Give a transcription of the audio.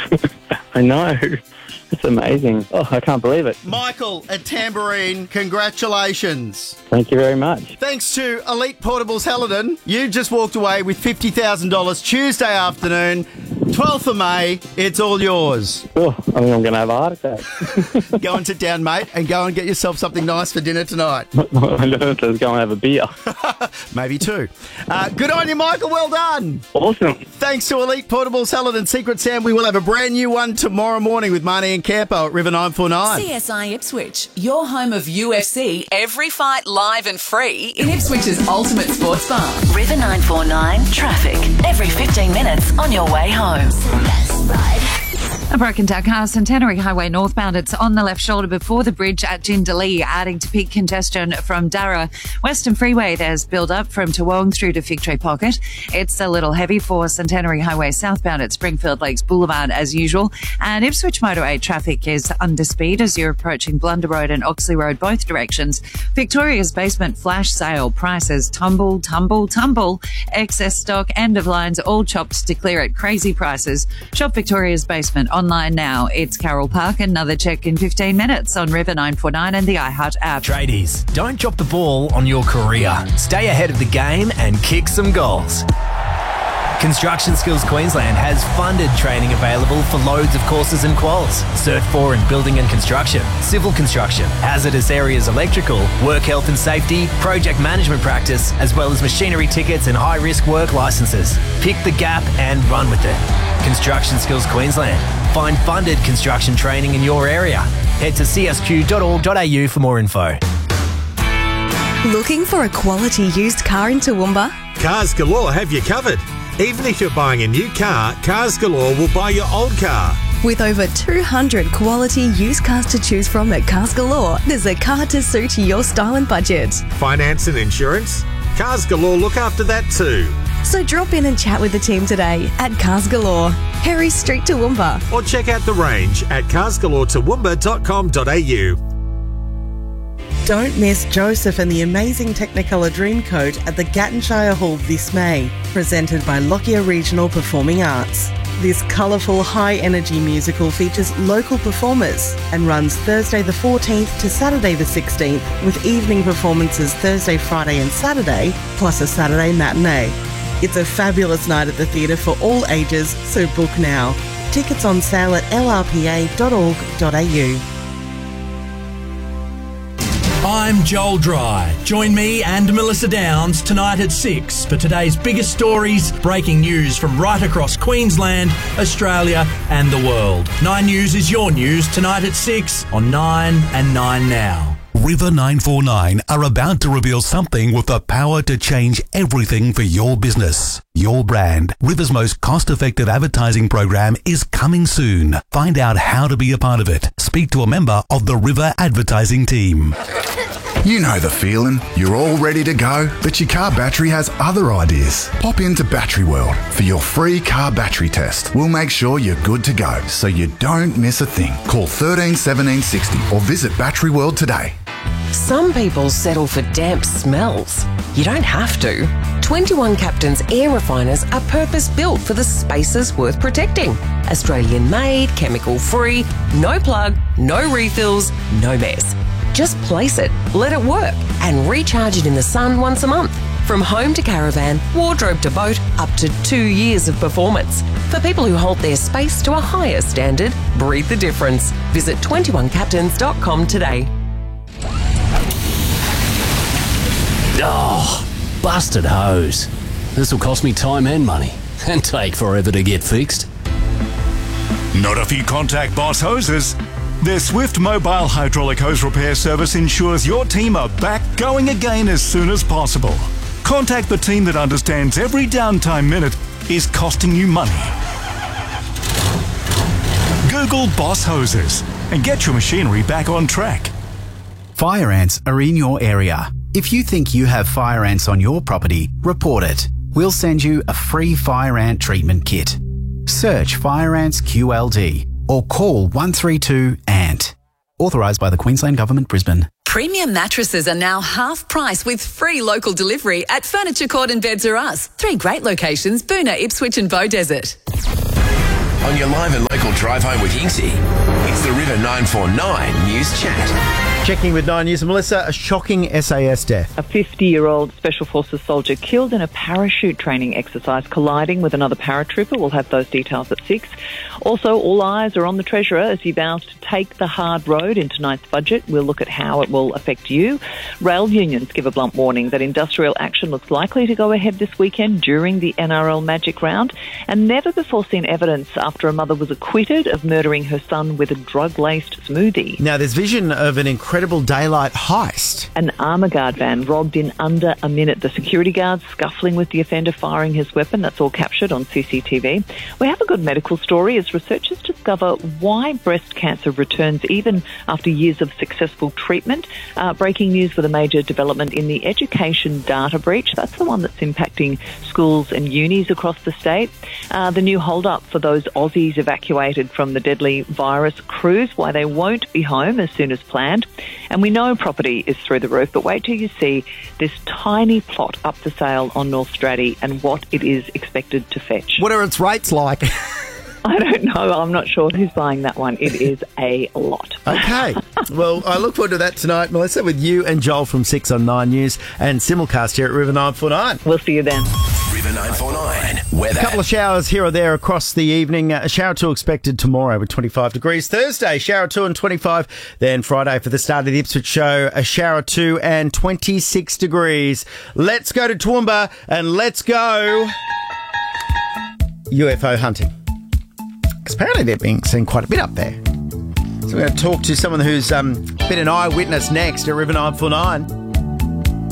I know. It's amazing. Oh, I can't believe it. Michael at Tambourine, congratulations. Thank you very much. Thanks to Elite Portables Helidon, you just walked away with $50,000 Tuesday afternoon, 12th of May. It's all yours. Oh, I think I'm going to have a heart attack. Go and sit down, mate, and go and get yourself something nice for dinner tonight. I'm going to go and have a beer. Maybe two. Good on you, Michael. Well done. Awesome. Thanks to Elite Portables Helidon Secret Sam. We will have a brand new one tomorrow morning with Marnie and Campo at River 949. CSI Ipswich, your home of UFC. Every fight live and free in Ipswich's ultimate sports bar. River 949 traffic. Every 15 minutes on your way home. Best ride. A broken down car, Centenary Highway northbound. It's on the left shoulder before the bridge at Jindalee, adding to peak congestion from Darra. Western Freeway, there's build-up from Toowong through to Fig Tree Pocket. It's a little heavy for Centenary Highway southbound at Springfield Lakes Boulevard as usual. And Ipswich Motorway traffic is under speed as you're approaching Blunder Road and Oxley Road both directions. Victoria's basement flash sale. Prices tumble, tumble, tumble. Excess stock, end of lines, all chopped to clear at crazy prices. Shop Victoria's basement online now. It's Carroll Park. Another check in 15 minutes on River 949 and the iHeart app. Tradies, don't drop the ball on your career. Stay ahead of the game and kick some goals. Construction Skills Queensland has funded training available for loads of courses and quals. Cert 4 in building and construction, civil construction, hazardous areas electrical, work health and safety, project management practice, as well as machinery tickets and high-risk work licences. Pick the gap and run with it. Construction Skills Queensland. Find funded construction training in your area. Head to csq.org.au for more info. Looking for a quality used car in Toowoomba? Cars Galore have you covered. Even if you're buying a new car, Cars Galore will buy your old car. With over 200 quality used cars to choose from at Cars Galore, there's a car to suit your style and budget. Finance and insurance? Cars Galore look after that too. So drop in and chat with the team today at Cars Galore, Harry Street, Toowoomba. Or check out the range at carsgaloretoowoomba.com.au. Don't miss Joseph and the amazing Technicolor Dreamcoat at the Gattonshire Hall this May, presented by Lockyer Regional Performing Arts. This colourful, high-energy musical features local performers and runs Thursday the 14th to Saturday the 16th, with evening performances Thursday, Friday and Saturday, plus a Saturday matinee. It's a fabulous night at the theatre for all ages, so book now. Tickets on sale at lrpa.org.au. I'm Joel Dry. Join me and Melissa Downs tonight at 6 for today's biggest stories, breaking news from right across Queensland, Australia and the world. 9 News is your news tonight at 6 on 9 and 9 Now. River 949 are about to reveal something with the power to change everything for your business, your brand. River's most cost-effective advertising program is coming soon. Find out how to be a part of it. Speak to a member of the River advertising team. You know the feeling. You're all ready to go, but your car battery has other ideas. Pop into Battery World for your free car battery test. We'll make sure you're good to go, so you don't miss a thing. Call 13 17 60 or visit Battery World today. Some people settle for damp smells. You don't have to. 21 Captain's air refiners are purpose-built for the spaces worth protecting. Australian-made, chemical-free, no plug, no refills, no mess. Just place it, let it work, and recharge it in the sun once a month. From home to caravan, wardrobe to boat, up to 2 years of performance. For people who hold their space to a higher standard, breathe the difference. Visit 21captains.com today. Oh, busted hose. This will cost me time and money and take forever to get fixed. Not if you contact Boss Hoses. Their swift mobile hydraulic hose repair service ensures your team are back going again as soon as possible. Contact the team that understands every downtime minute is costing you money. Google Boss Hoses and get your machinery back on track. Fire ants are in your area. If you think you have fire ants on your property, report it. We'll send you a free fire ant treatment kit. Search Fire Ants QLD or call 132-ANT. Authorised by the Queensland Government, Brisbane. Premium mattresses are now half price with free local delivery at Furniture Court and Beds R Us. 3 great locations, Boonah, Ipswich and Beaudesert. on your live and local drive home with Hinksy. It's the River 949 News Chat. Checking with 9 News. Melissa, a shocking SAS death. A 50-year-old Special Forces soldier killed in a parachute training exercise colliding with another paratrooper. We'll have those details at 6. Also, all eyes are on the Treasurer as he vows to take the hard road in tonight's budget. We'll look at how it will affect you. Rail unions give a blunt warning that industrial action looks likely to go ahead this weekend during the NRL Magic Round. And never-before-seen evidence after a mother was acquitted of murdering her son with a drug-laced smoothie. Now, there's vision of an incredible daylight heist. An armour guard van robbed in under a minute. The security guard scuffling with the offender, firing his weapon. That's all captured on CCTV. We have a good medical story as researchers discover why breast cancer returns even after years of successful treatment. Breaking news with a major development in the education data breach. That's the one that's impacting schools and unis across the state. The new hold-up for those Aussies evacuated from the deadly virus cruise, why they won't be home as soon as planned. And we know property is through the roof, but wait till you see this tiny plot up for sale on North Stratty and what it is expected to fetch. What are its rates like? I don't know. I'm not sure who's buying that one. It is a lot. Okay. Well, I look forward to that tonight, Melissa, with you and Joel from 6 on 9 News and simulcast here at River 949. We'll see you then. River 949 weather. A couple of showers here or there across the evening. A shower 2 expected tomorrow with 25 degrees. Thursday, shower 2 and 25. Then Friday for the start of the Ipswich show, a shower 2 and 26 degrees. Let's go to Toowoomba and let's go UFO hunting. Because apparently they're being seen quite a bit up there. So we're going to talk to someone who's been an eyewitness next at River 949.